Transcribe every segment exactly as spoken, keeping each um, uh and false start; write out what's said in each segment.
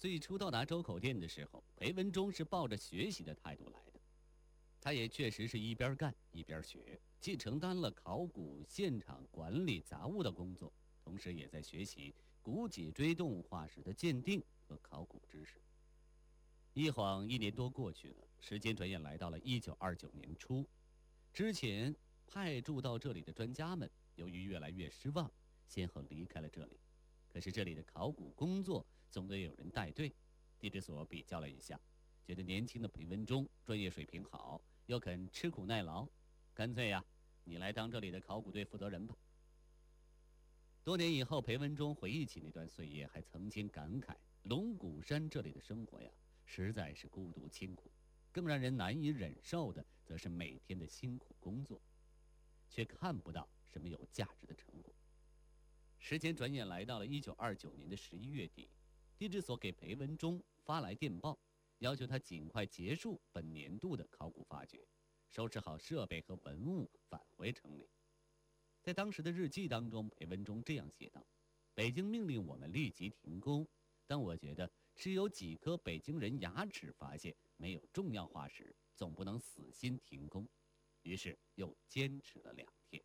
最初到达周口店的时候，裴文中是抱着学习的态度来的。他也确实是一边干一边学，既承担了考古现场管理杂物的工作，同时也在学习古脊椎动物化石的鉴定和考古知识。一晃一年多过去了，时间转眼来到了一九二九年初。之前派驻到这里的专家们，由于越来越失望，先后离开了这里。可是这里的考古工作总得有人带队。地质所比较了一下，觉得年轻的裴文中专业水平好，又肯吃苦耐劳，干脆呀，你来当这里的考古队负责人吧。多年以后，裴文中回忆起那段岁月，还曾经感慨，龙骨山这里的生活呀，实在是孤独清苦。更让人难以忍受的，则是每天的辛苦工作，却看不到什么有价值的成果。时间转眼来到了一九二九年的十一月底，地质所给裴文中发来电报，要求他尽快结束本年度的考古发掘，收拾好设备和文物返回城里。在当时的日记当中，裴文中这样写道：北京命令我们立即停工，但我觉得只有几颗北京人牙齿发现，没有重要化石，总不能死心停工，于是又坚持了两天。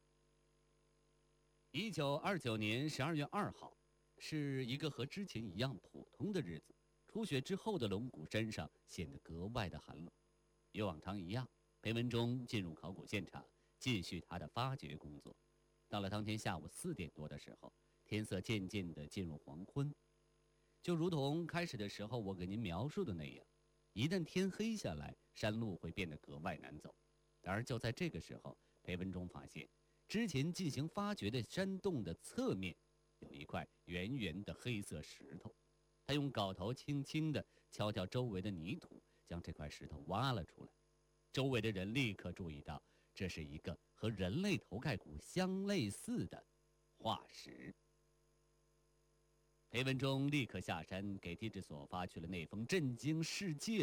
一九二九年十二月二号，是一个和之前一样普通的日子。初雪之后的龙骨山上显得格外的寒冷。与往常一样，裴文中进入考古现场，继续他的发掘工作。到了当天下午四点多的时候，天色渐渐地进入黄昏。就如同开始的时候我给您描述的那样，一旦天黑下来，山路会变得格外难走。而就在这个时候，裴文中发现之前进行发掘的山洞的侧面有一块圆圆的黑色石头。他用镐头轻轻地敲掉周围的泥土，将这块石头挖了出来。周围的人立刻注意到，这是一个和人类头盖骨相类似的化石。裴文中立刻下山，给地质所发去了那封震惊世界